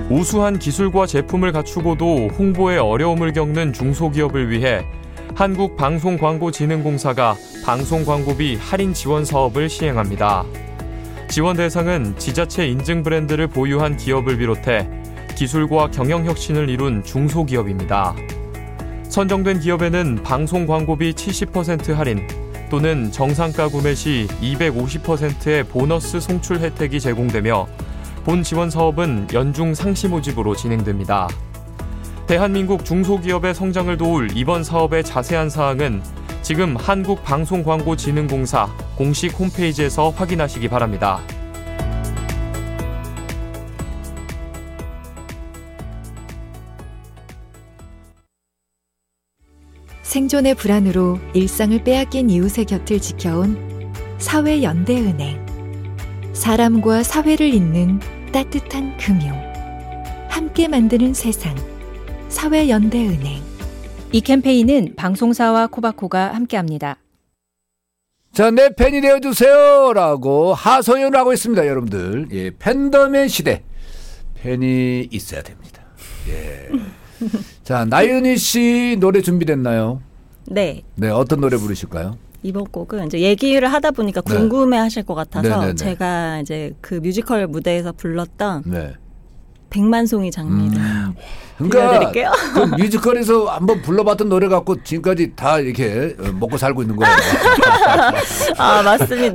우수한 기술과 제품을 갖추고도 홍보에 어려움을 겪는 중소기업을 위해 한국방송광고진흥공사가 방송광고비 할인 지원 사업을 시행합니다. 지원 대상은 지자체 인증 브랜드를 보유한 기업을 비롯해 기술과 경영 혁신을 이룬 중소기업입니다. 선정된 기업에는 방송광고비 70% 할인 또는 정상가 구매 시 250%의 보너스 송출 혜택이 제공되며 본 지원 사업은 연중 상시 모집으로 진행됩니다. 대한민국 중소기업의 성장을 도울 이번 사업의 자세한 사항은 지금 한국방송광고진흥공사 공식 홈페이지에서 확인하시기 바랍니다. 생존의 불안으로 일상을 빼앗긴 이웃의 곁을 지켜온 사회연대은행. 사람과 사회를 잇는 따뜻한 금융. 함께 만드는 세상. 사회연대은행. 이 캠페인은 방송사와 코바코가 함께합니다. 자, 내 팬이 되어주세요 라고 하소연을 하고 있습니다. 여러분들. 예, 팬덤의 시대. 팬이 있어야 됩니다. 예. 자, 나윤희 씨 노래 준비됐나요? 네. 네, 어떤 노래 부르실까요? 이번 곡은 이제 얘기를 하다 보니까 궁금해하실 것 같아서 네네네. 제가 이제 그 뮤지컬 무대에서 불렀던 네. 백만송이 장미를 그러니까 들려드릴게요. 그 뮤지컬에서 한번 불러봤던 노래 갖고 지금까지 다 이렇게 먹고 살고 있는 거예요. 아, 맞습니다.